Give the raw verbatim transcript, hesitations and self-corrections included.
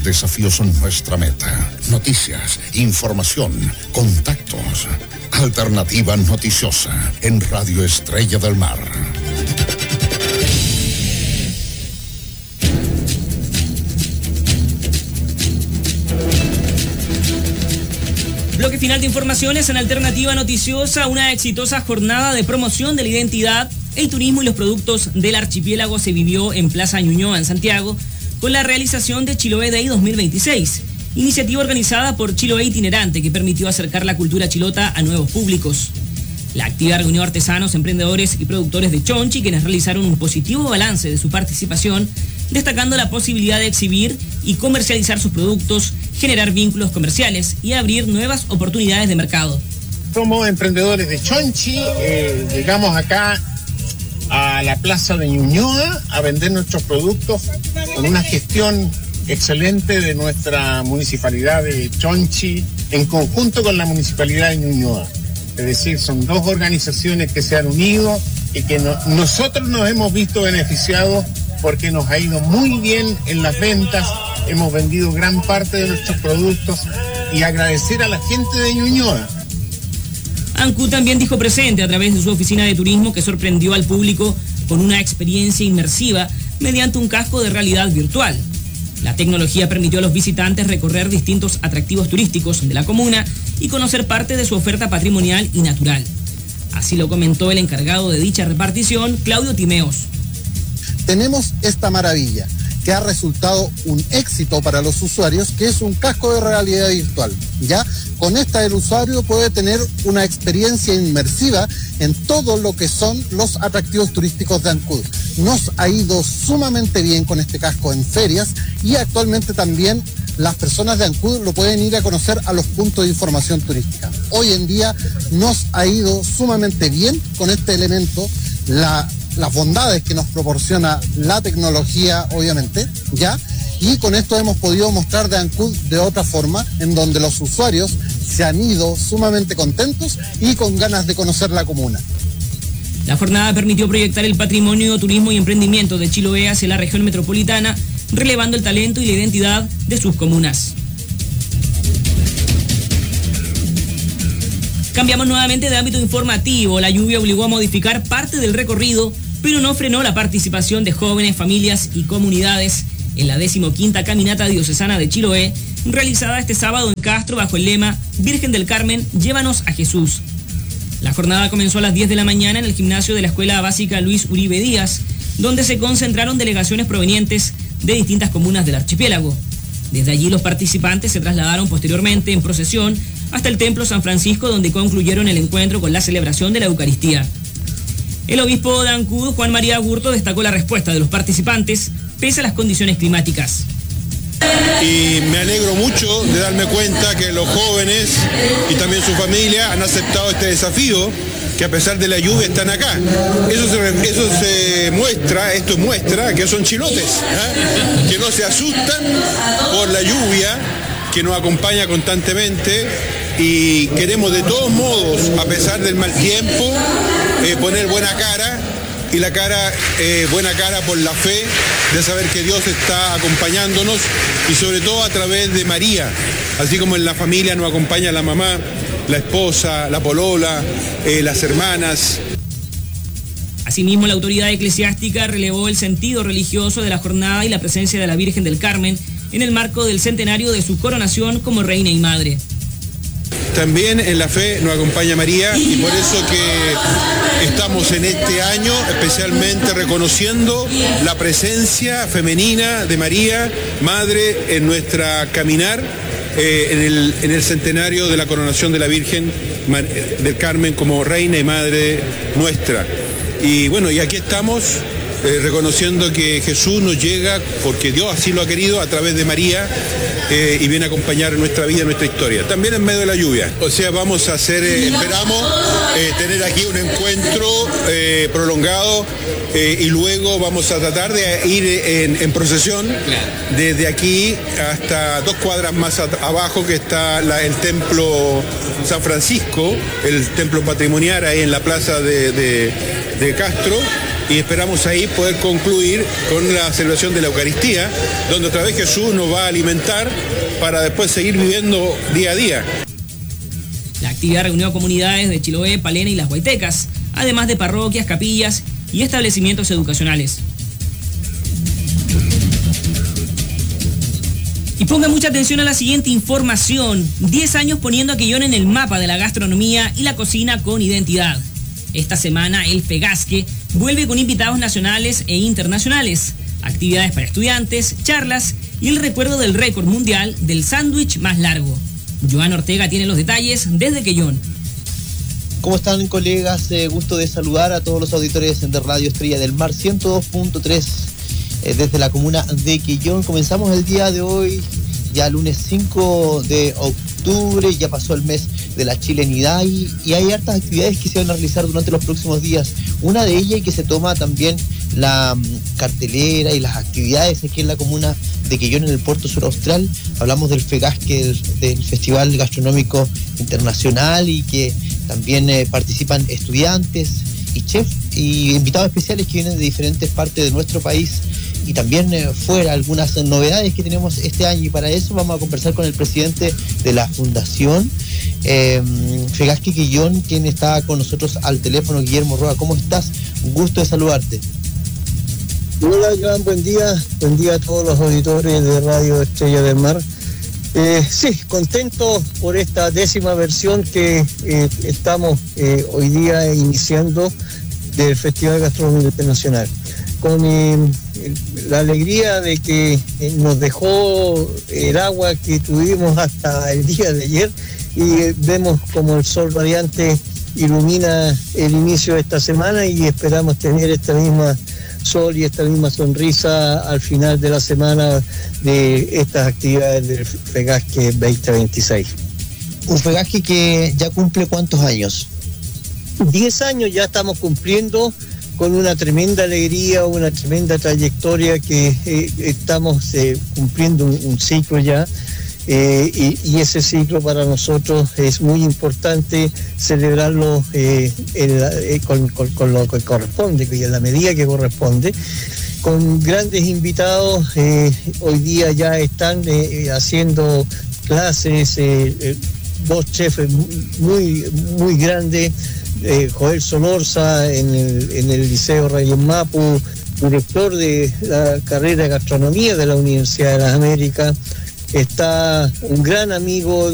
desafíos son nuestra meta. Noticias, información, contactos. Alternativa Noticiosa en Radio Estrella del Mar. Bloque final de informaciones en Alternativa Noticiosa. Una exitosa jornada de promoción de la identidad, el turismo y los productos del archipiélago se vivió en Plaza Ñuñoa, en Santiago, con la realización de Chiloé Day dos mil veintiséis, iniciativa organizada por Chiloé Itinerante que permitió acercar la cultura chilota a nuevos públicos. La actividad reunió artesanos, emprendedores y productores de Chonchi, quienes realizaron un positivo balance de su participación, destacando la posibilidad de exhibir y comercializar sus productos, generar vínculos comerciales y abrir nuevas oportunidades de mercado. Somos emprendedores de Chonchi, eh, llegamos acá a la plaza de Ñuñoa a vender nuestros productos con una gestión excelente de nuestra municipalidad de Chonchi en conjunto con la municipalidad de Ñuñoa. Es decir, son dos organizaciones que se han unido y que no, nosotros nos hemos visto beneficiados porque nos ha ido muy bien en las ventas, hemos vendido gran parte de nuestros productos y agradecer a la gente de Ñuñoa. ANCU también dijo presente a través de su oficina de turismo que sorprendió al público con una experiencia inmersiva mediante un casco de realidad virtual. La tecnología permitió a los visitantes recorrer distintos atractivos turísticos de la comuna y conocer parte de su oferta patrimonial y natural. Así lo comentó el encargado de dicha repartición, Claudio Timeos. Tenemos esta maravilla que ha resultado un éxito para los usuarios, que es un casco de realidad virtual. Ya con esta el usuario puede tener una experiencia inmersiva en todo lo que son los atractivos turísticos de Ancud. Nos ha ido sumamente bien con este casco en ferias y actualmente también las personas de Ancud lo pueden ir a conocer a los puntos de información turística. Hoy en día nos ha ido sumamente bien con este elemento, la las bondades que nos proporciona la tecnología, obviamente, ¿ya? Y con esto hemos podido mostrar de Ancud de otra forma, en donde los usuarios se han ido sumamente contentos y con ganas de conocer la comuna. La jornada permitió proyectar el patrimonio, turismo y emprendimiento de Chiloé hacia la región metropolitana, relevando el talento y la identidad de sus comunas. Cambiamos nuevamente de ámbito informativo. La lluvia obligó a modificar parte del recorrido, pero no frenó la participación de jóvenes, familias y comunidades en la decimoquinta Caminata Diocesana de Chiloé, realizada este sábado en Castro bajo el lema Virgen del Carmen, llévanos a Jesús. La jornada comenzó a las diez de la mañana en el gimnasio de la Escuela Básica Luis Uribe Díaz, donde se concentraron delegaciones provenientes de distintas comunas del archipiélago. Desde allí los participantes se trasladaron posteriormente en procesión hasta el Templo San Francisco, donde concluyeron el encuentro con la celebración de la Eucaristía. El obispo de Ancud, Juan María Agurto, destacó la respuesta de los participantes pese a las condiciones climáticas. Y me alegro mucho de darme cuenta que los jóvenes y también su familia han aceptado este desafío, que a pesar de la lluvia están acá. Eso se, eso se muestra, esto muestra que son chilotes, ¿eh? Que no se asustan por la lluvia que nos acompaña constantemente y queremos de todos modos, a pesar del mal tiempo, eh, poner buena cara. Y la cara, eh, buena cara por la fe de saber que Dios está acompañándonos y sobre todo a través de María, así como en la familia nos acompaña la mamá, la esposa, la polola, eh, las hermanas. Asimismo, la autoridad eclesiástica relevó el sentido religioso de la jornada y la presencia de la Virgen del Carmen en el marco del centenario de su coronación como reina y madre. También en la fe nos acompaña María y por eso que estamos en este año especialmente reconociendo la presencia femenina de María, Madre, en nuestra caminar eh, en, el, en el centenario de la coronación de la Virgen del Carmen como Reina y Madre nuestra. Y bueno, y aquí estamos eh, reconociendo que Jesús nos llega porque Dios así lo ha querido a través de María. Eh, y viene a acompañar nuestra vida, nuestra historia, también en medio de la lluvia. O sea, vamos a hacer, eh, esperamos eh, tener aquí un encuentro eh, prolongado eh, y luego vamos a tratar de ir en, en procesión desde aquí hasta dos cuadras más a, abajo que está la, el templo San Francisco, el templo patrimonial ahí en la plaza de, de, de Castro. y esperamos ahí poder concluir con la celebración de la Eucaristía, donde otra vez Jesús nos va a alimentar para después seguir viviendo día a día. La actividad reunió comunidades de Chiloé, Palena y Las Guaitecas, además de parroquias, capillas y establecimientos educacionales. Y ponga mucha atención a la siguiente información. diez años poniendo a Quillón en el mapa de la gastronomía y la cocina con identidad. Esta semana el FEGASQUE vuelve con invitados nacionales e internacionales, actividades para estudiantes, charlas y el recuerdo del récord mundial del sándwich más largo. Joan Ortega tiene los detalles desde Quillón. ¿Cómo están, colegas? Eh, gusto de saludar a todos los auditores de Radio Estrella del Mar ciento dos punto tres. Eh, desde la comuna de Quillón. Comenzamos el día de hoy, ya lunes cinco de octubre, ya pasó el mes de la chilenidad y, y hay hartas actividades que se van a realizar durante los próximos días. Una de ellas, y que se toma también la um, cartelera y las actividades aquí en la comuna de Quillón, en el Puerto Sur Austral. Hablamos del FEGASQUE, del, del Festival Gastronómico Internacional, y que también eh, participan estudiantes y chefs y invitados especiales que vienen de diferentes partes de nuestro país, y también eh, fuera algunas novedades que tenemos este año, y para eso vamos a conversar con el presidente de la fundación eh, FEGASQUE Quillón, quien está con nosotros al teléfono. Guillermo Roa, ¿cómo estás? Un gusto de saludarte. Hola, Joan, buen día, buen día a todos los auditores de Radio Estrella del Mar. Eh, sí, contento por esta décima versión que eh, estamos eh, hoy día iniciando del Festival Gastronómico Internacional, con eh, la alegría de que eh, nos dejó el agua que tuvimos hasta el día de ayer, y eh, vemos como el sol radiante ilumina el inicio de esta semana, y esperamos tener esta misma sol y esta misma sonrisa al final de la semana de estas actividades del FEGASQUE veinte veintiséis. Un FEGASQUE que ya cumple ¿cuántos años? Diez años ya estamos cumpliendo, con una tremenda alegría, una tremenda trayectoria, que eh, estamos eh, cumpliendo un, un ciclo ya, eh, y, y ese ciclo para nosotros es muy importante celebrarlo eh, en la, eh, con, con, con lo que corresponde, y en la medida que corresponde, con grandes invitados. Eh, hoy día ya están eh, haciendo clases eh, eh, dos chefs muy, muy grandes. Eh, Joel Solorza en el, en el Liceo Rayén Mapu, director de la carrera de gastronomía de la Universidad de las Américas. Está un gran amigo